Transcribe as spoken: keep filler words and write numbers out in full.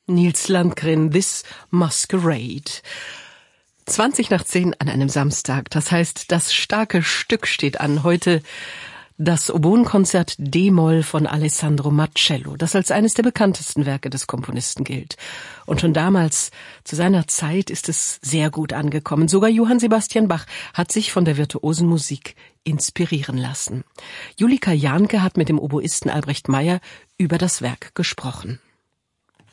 Nils Landgren, This Masquerade. zwanzig nach zehn an einem Samstag. Das heißt, das starke Stück steht an. Heute das Oboenkonzert D-Moll von Alessandro Marcello, das als eines der bekanntesten Werke des Komponisten gilt. Und schon damals, zu seiner Zeit, ist es sehr gut angekommen. Sogar Johann Sebastian Bach hat sich von der virtuosen Musik inspirieren lassen. Julika Jahnke hat mit dem Oboisten Albrecht Meyer über das Werk gesprochen.